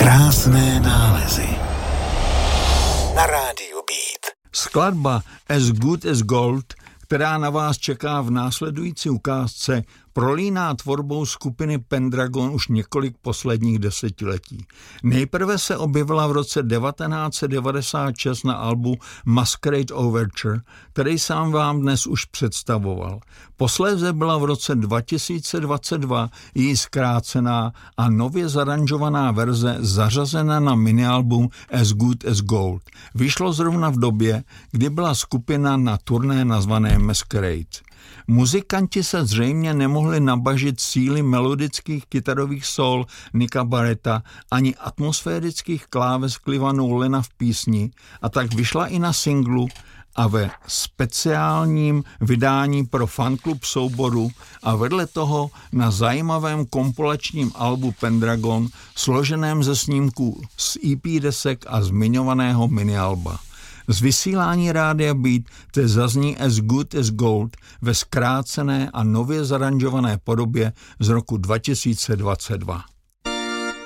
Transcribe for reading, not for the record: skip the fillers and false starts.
Krásné nálezy na rádiu Beat. Skladba As Good As Gold, která na vás čeká v následující ukázce, prolíná tvorbou skupiny Pendragon už několik posledních desetiletí. Nejprve se objevila v roce 1996 na albu Masquerade Overture, který jsem vám dnes už představoval. Posléze byla v roce 2022 její zkrácená a nově zaranžovaná verze zařazena na minialbum As Good As Gold. Vyšlo zrovna v době, kdy byla skupina na turné nazvané Masquerade. Muzikanti se zřejmě nemohli nabažit síly melodických kytarových sól Nicka Barretta ani atmosférických kláves Cliva Nolana v písni, a tak vyšla i na singlu a ve speciálním vydání pro fanklub souboru a vedle toho na zajímavém kompilačním albu Pendragon, složeném ze snímků z EP desek a zmiňovaného minialba. Z vysílání rádia Beat te zazní As Good As Gold ve zkrácené a nově zaranžované podobě z roku 2022.